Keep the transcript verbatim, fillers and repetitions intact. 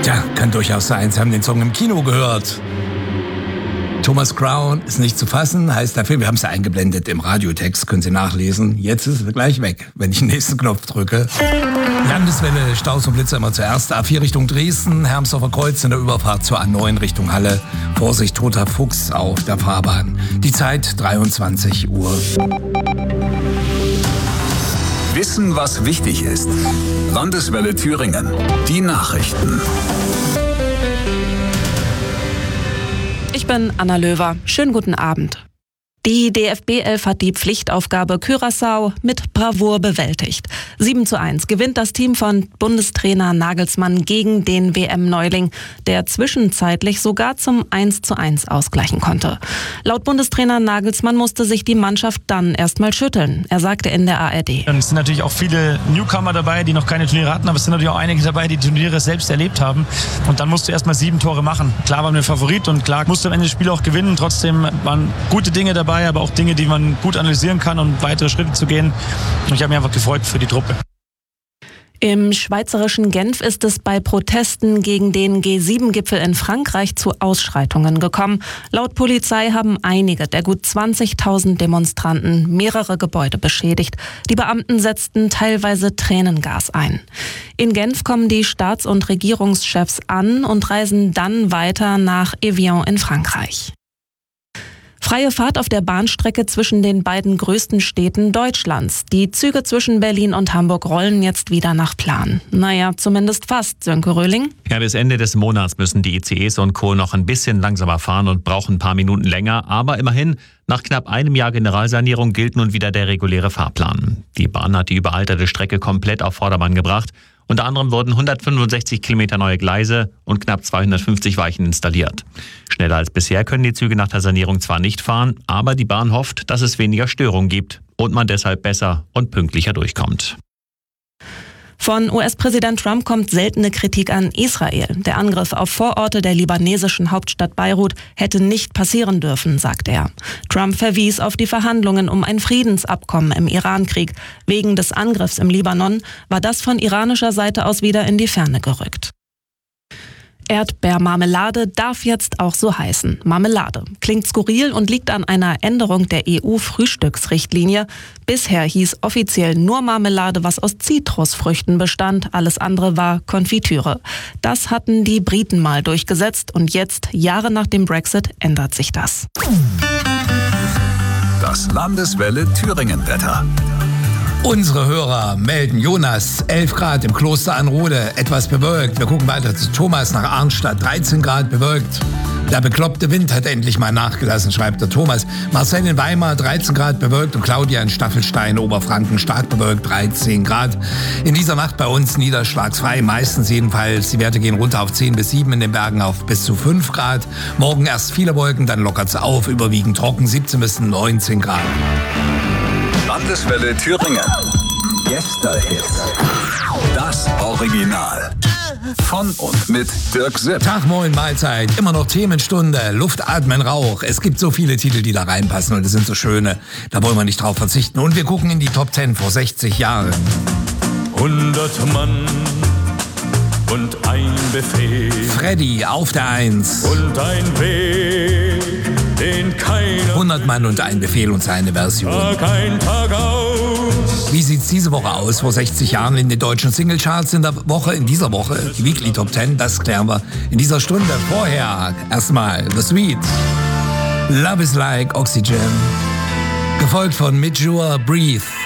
Tja, kann durchaus sein. Sie haben den Song im Kino gehört. Thomas Crown ist nicht zu fassen, heißt der Film. Wir haben es ja eingeblendet im Radiotext, können Sie nachlesen. Jetzt ist es gleich weg, wenn ich den nächsten Knopf drücke. Landeswelle, Staus und Blitzer immer zuerst. A vier Richtung Dresden, Hermsdorfer Kreuz in der Überfahrt zur A neun Richtung Halle. Vorsicht, toter Fuchs auf der Fahrbahn. Die Zeit dreiundzwanzig Uhr. Wissen, was wichtig ist. Landeswelle Thüringen. Die Nachrichten. Ich bin Anna Löwer. Schönen guten Abend. Die D F B elf hat die Pflichtaufgabe Curaçao mit Bravour bewältigt. sieben zu eins gewinnt das Team von Bundestrainer Nagelsmann gegen den W M-Neuling, der zwischenzeitlich sogar zum eins zu eins ausgleichen konnte. Laut Bundestrainer Nagelsmann musste sich die Mannschaft dann erstmal schütteln. Er sagte in der A R D. Und es sind natürlich auch viele Newcomer dabei, die noch keine Turniere hatten, aber es sind natürlich auch einige dabei, die Turniere selbst erlebt haben. Und dann musst du erstmal sieben Tore machen. Klar waren wir Favorit und klar musst du am Ende das Spiel auch gewinnen. Trotzdem waren gute Dinge dabei, aber auch Dinge, die man gut analysieren kann, um weitere Schritte zu gehen. Und ich habe mich einfach gefreut für die Truppe. Im schweizerischen Genf ist es bei Protesten gegen den G sieben Gipfel in Frankreich zu Ausschreitungen gekommen. Laut Polizei haben einige der gut zwanzigtausend Demonstranten mehrere Gebäude beschädigt. Die Beamten setzten teilweise Tränengas ein. In Genf kommen die Staats- und Regierungschefs an und reisen dann weiter nach Evian in Frankreich. Freie Fahrt auf der Bahnstrecke zwischen den beiden größten Städten Deutschlands. Die Züge zwischen Berlin und Hamburg rollen jetzt wieder nach Plan. Naja, zumindest fast, Sönke Röhling. Ja, bis Ende des Monats müssen die I C Es und Co. noch ein bisschen langsamer fahren und brauchen ein paar Minuten länger. Aber immerhin, nach knapp einem Jahr Generalsanierung gilt nun wieder der reguläre Fahrplan. Die Bahn hat die überalterte Strecke komplett auf Vordermann gebracht. Unter anderem wurden hundertfünfundsechzig Kilometer neue Gleise und knapp zweihundertfünfzig Weichen installiert. Schneller als bisher können die Züge nach der Sanierung zwar nicht fahren, aber die Bahn hofft, dass es weniger Störungen gibt und man deshalb besser und pünktlicher durchkommt. Von U S-Präsident Trump kommt seltene Kritik an Israel. Der Angriff auf Vororte der libanesischen Hauptstadt Beirut hätte nicht passieren dürfen, sagt er. Trump verwies auf die Verhandlungen um ein Friedensabkommen im Irankrieg. Wegen des Angriffs im Libanon war das von iranischer Seite aus wieder in die Ferne gerückt. Erdbeermarmelade darf jetzt auch so heißen. Marmelade. Klingt skurril und liegt an einer Änderung der E U-Frühstücksrichtlinie. Bisher hieß offiziell nur Marmelade, was aus Zitrusfrüchten bestand. Alles andere war Konfitüre. Das hatten die Briten mal durchgesetzt und jetzt, Jahre nach dem Brexit, ändert sich das. Das Landeswelle Thüringen-Wetter. Unsere Hörer melden Jonas, elf Grad im Kloster Anrode, etwas bewölkt. Wir gucken weiter zu Thomas nach Arnstadt, dreizehn Grad bewölkt. Der bekloppte Wind hat endlich mal nachgelassen, schreibt der Thomas. Marcel in Weimar, dreizehn Grad bewölkt und Claudia in Staffelstein, Oberfranken, stark bewölkt, dreizehn Grad. In dieser Nacht bei uns niederschlagsfrei, meistens jedenfalls. Die Werte gehen runter auf zehn bis sieben, in den Bergen auf bis zu fünf Grad. Morgen erst viele Wolken, dann lockert es auf, überwiegend trocken, siebzehn bis neunzehn Grad. Landeswelle Thüringen. Gästehits. Das Original. Von und mit Dirk Sipp. Tag, moin, Mahlzeit. Immer noch Themenstunde. Luft, Atmen, Rauch. Es gibt so viele Titel, die da reinpassen und es sind so schöne. Da wollen wir nicht drauf verzichten. Und wir gucken in die Top zehn vor sechzig Jahren. hundert Mann und ein Befehl. Freddy auf der Eins. Und ein Weg, den keiner... hundert Mann und ein Befehl und seine Version. Tag ein, Tag aus. Wie sieht's diese Woche aus? Vor sechzig Jahren in den deutschen Singlecharts in der Woche, in dieser Woche, die Weekly Top zehn, das klären wir in dieser Stunde. Vorher erstmal The Sweet. Love is like Oxygen. Gefolgt von Midjour, Breathe.